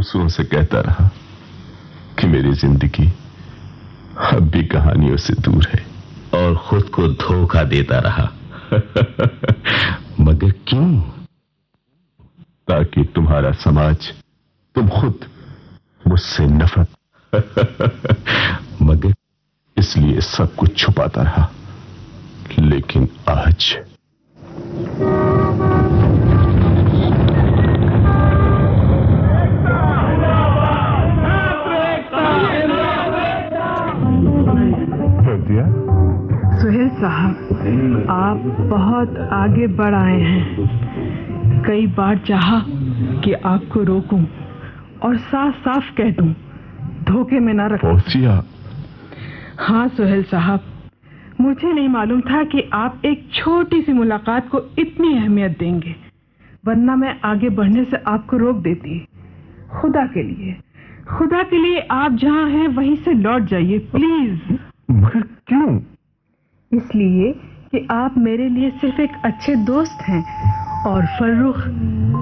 दूसरों से कहता रहा कि मेरी जिंदगी अब भी कहानियों से दूर है, और खुद को धोखा देता रहा। मगर क्यों? ताकि तुम्हारा समाज, तुम खुद मुझसे नफरत। मगर इसलिए सब कुछ छुपाता रहा। लेकिन आज सुहेल साहब, आप बहुत आगे बढ़ आए हैं। कई बार चाहा कि आपको रोकूं और साफ साफ कह दूं, धोखे में ना रखो। फौजिया। हाँ सुहेल साहब, मुझे नहीं मालूम था कि आप एक छोटी सी मुलाकात को इतनी अहमियत देंगे, वरना मैं आगे बढ़ने से आपको रोक देती। खुदा के लिए आप जहाँ हैं वहीं से लौट जाइए प्लीज। मगर क्यों? इसलिए कि आप मेरे लिए सिर्फ एक अच्छे दोस्त हैं और फर्रुख